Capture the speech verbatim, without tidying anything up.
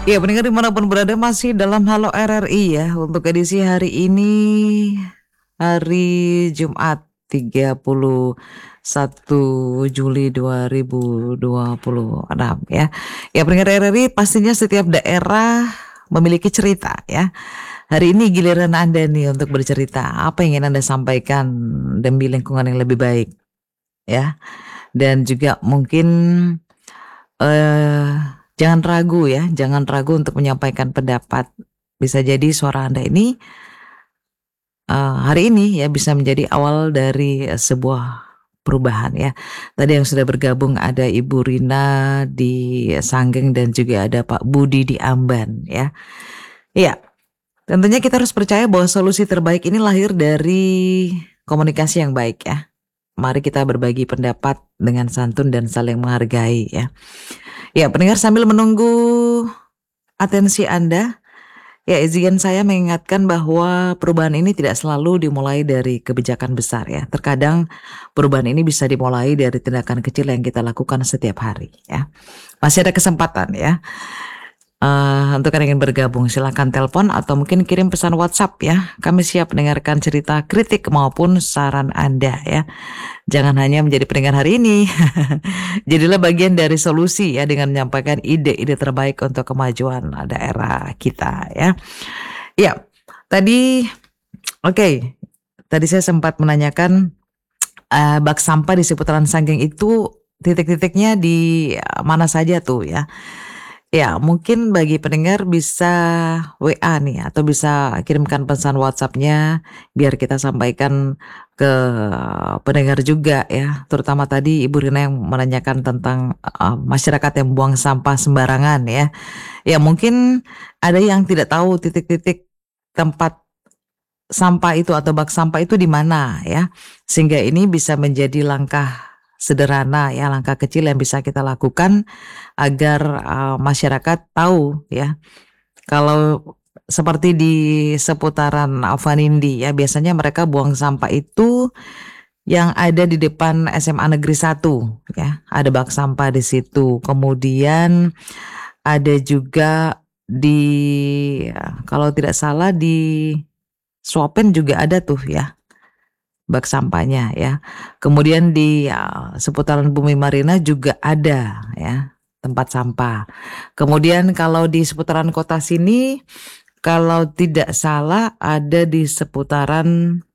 Ya, pendengar dimanapun berada masih dalam Halo R R I ya untuk edisi hari ini hari Jumat tiga puluh satu Juli dua ribu dua puluh enam ya. Ya pendengar R R I pastinya setiap daerah memiliki cerita ya. Hari ini giliran Anda nih untuk bercerita apa yang ingin Anda sampaikan demi lingkungan yang lebih baik ya. Dan juga mungkin eh jangan ragu ya, jangan ragu untuk menyampaikan pendapat. Bisa jadi suara Anda ini uh, hari ini ya bisa menjadi awal dari uh, sebuah perubahan ya. Tadi yang sudah bergabung ada Ibu Rina di Sanggeng dan juga ada Pak Budi di Amban ya. Iya, tentunya kita harus percaya bahwa solusi terbaik ini lahir dari komunikasi yang baik ya. Mari kita berbagi pendapat dengan santun dan saling menghargai ya. Ya, pendengar sambil menunggu atensi Anda, ya izinkan saya mengingatkan bahwa perubahan ini tidak selalu dimulai dari kebijakan besar ya. Terkadang perubahan ini bisa dimulai dari tindakan kecil yang kita lakukan setiap hari ya. Masih ada kesempatan ya. Uh, untuk yang ingin bergabung silahkan telepon atau mungkin kirim pesan WhatsApp ya. Kami siap mendengarkan cerita, kritik maupun saran Anda ya. Jangan hanya menjadi pendengar hari ini. Jadilah bagian dari solusi ya dengan menyampaikan ide-ide terbaik untuk kemajuan daerah kita ya. Ya, tadi oke. Okay, tadi saya sempat menanyakan uh, bak sampah di seputaran Sanggeng itu titik-titiknya di uh, mana saja tuh ya. Ya, mungkin bagi pendengar bisa W A nih atau bisa kirimkan pesan WhatsApp-nya biar kita sampaikan ke pendengar juga ya. Terutama tadi Ibu Rina yang menanyakan tentang uh, masyarakat yang buang sampah sembarangan ya. Ya, mungkin ada yang tidak tahu titik-titik tempat sampah itu atau bak sampah itu di mana ya. Sehingga ini bisa menjadi langkah sederhana ya, langkah kecil yang bisa kita lakukan agar uh, masyarakat tahu ya. Kalau seperti di seputaran Avanindi ya, biasanya mereka buang sampah itu yang ada di depan S M A Negeri satu ya. Ada bak sampah di situ. Kemudian ada juga di ya, kalau tidak salah di Swapen juga ada tuh ya bak sampahnya ya. Kemudian di ya, seputaran Bumi Marina juga ada ya tempat sampah. Kemudian kalau di seputaran kota sini, kalau tidak salah ada di seputaran